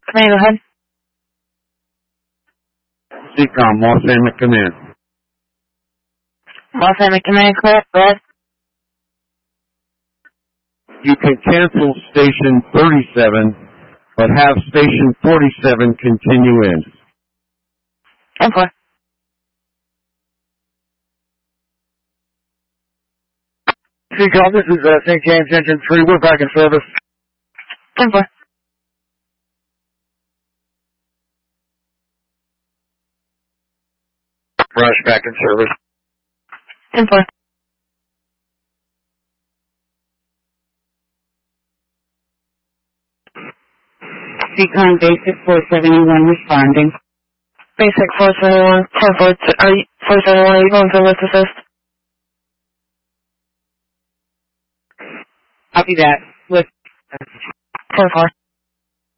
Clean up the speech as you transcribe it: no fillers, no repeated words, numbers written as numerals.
May I go ahead? CCOM, Los Angeles Command. Los Angeles Command, correct, go ahead. You can cancel Station 37, but have Station 47 continue in. 10-4. CCOM, this is St. James Engine 3. We're back in service. 10-4. Rush back in service. 10-4. CCOM Basic 471 responding. Basic 471, 10-4. 471, are you going for lift assist? Copy that. Lift. 10-4.